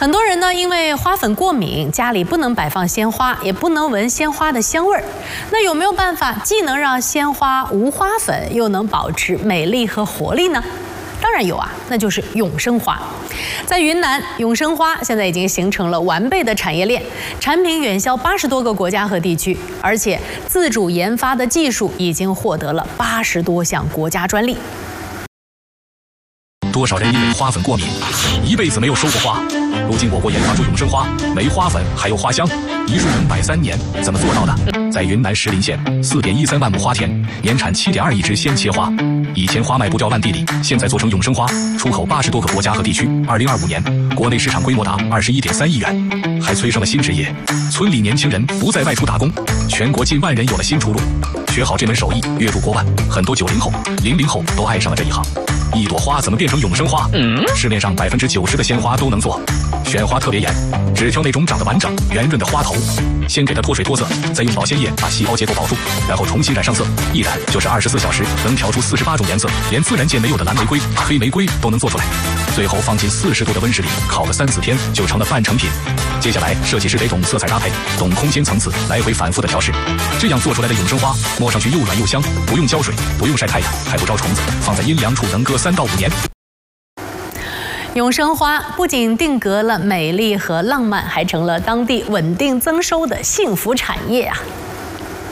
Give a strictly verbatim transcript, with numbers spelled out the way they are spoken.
很多人呢，因为花粉过敏，家里不能摆放鲜花，也不能闻鲜花的香味儿。那有没有办法既能让鲜花无花粉，又能保持美丽和活力呢？当然有啊，那就是永生花。在云南，永生花现在已经形成了完备的产业链，产品远销八十多个国家和地区，而且自主研发的技术已经获得了八十多项国家专利。 多少人因为花粉过敏，一辈子没有收过花。如今我国研发出永生花，没花粉还有花香，一树能百三年，怎么做到的？在云南石林县四点一三万亩花田，年产七点二亿枝鲜切花。以前花卖不掉万地里，现在做成永生花，出口八十多个国家和地区。二零二五年，国内市场规模达二十一点三亿元，还催生了新职业。村里年轻人不再外出打工，全国近万人有了新出路。学好这门手艺，月入过万，很多九零后、零零后都爱上了这一行。一朵花怎么变成永生花？市面上百分之九十的鲜花都能做，选花特别严，只挑那种长得完整、圆润的花头。先给它脱水脱色，再用保鲜液把细胞结构保住，然后重新染上色，一染就是二十四小时，能调出四十八种颜色，连自然界没有的蓝玫瑰、黑玫瑰都能做出来。最后放进四十度的温室里烤个三四天，就成了半成品。接下来，设计师得懂色彩搭配，懂空间层次，来回反复的调试，这样做出来的永生花，摸上去又软又香，不用浇水，不用晒太阳，还不招虫子，放在阴凉处能搁三到五年。 永生花不仅定格了美丽和浪漫，还成了当地稳定增收的幸福产业啊！